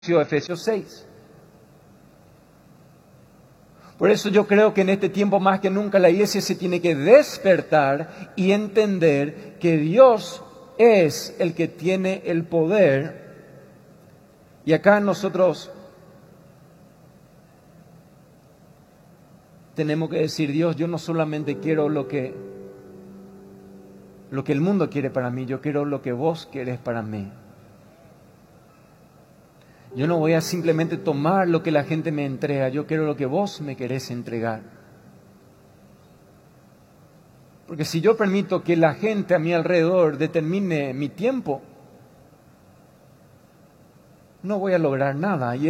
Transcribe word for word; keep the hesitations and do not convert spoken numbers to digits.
Efesios seis. Por eso yo creo que en este tiempo más que nunca la iglesia se tiene que despertar y entender que Dios es el que tiene el poder. Y acá nosotros tenemos que decir: Dios, yo no solamente quiero lo que, lo que el mundo quiere para mí, yo quiero lo que vos querés para mí. Yo no voy a simplemente tomar lo que la gente me entrega, yo quiero lo que vos me querés entregar. Porque si yo permito que la gente a mi alrededor determine mi tiempo, no voy a lograr nada. Y